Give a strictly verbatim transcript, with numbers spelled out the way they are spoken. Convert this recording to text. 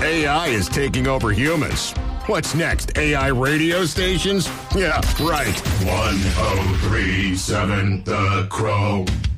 A I is taking over humans. What's next? A I radio stations? Yeah, right. one oh three seven The Crow.